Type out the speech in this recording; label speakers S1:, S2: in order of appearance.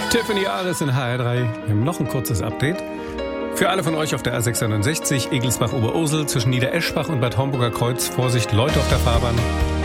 S1: Tiffany Ares in HR3. Wir haben noch ein kurzes Update. Für alle von euch auf der A661, Egelsbach-Oberursel zwischen Niedereschbach und Bad Homburger Kreuz. Vorsicht, Leute auf der Fahrbahn.